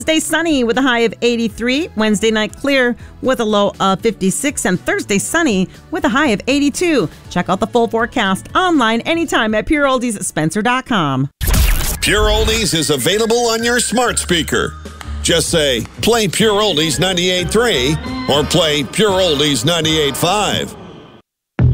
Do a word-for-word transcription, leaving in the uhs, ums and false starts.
Wednesday sunny with a high of eighty-three. Wednesday night clear with a low of fifty-six. And Thursday sunny with a high of eighty-two. Check out the full forecast online anytime at pure oldies spencer dot com. Pure Oldies is available on your smart speaker. Just say, play Pure Oldies ninety-eight point three or play Pure Oldies ninety-eight point five.